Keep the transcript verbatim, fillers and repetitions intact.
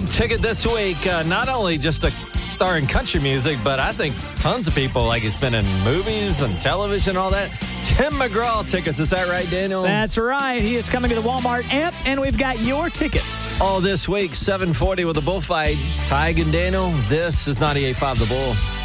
big ticket this week. Uh, not only just a star in country music, but I think tons of people, like he's been in movies and television and all that. Tim McGraw tickets. Is that right, Daniel? That's right. He is coming to the Walmart amp, and we've got your tickets. All this week, seven forty with the Bullfight. Tig and Daniel, this is ninety-eight point five The Bull.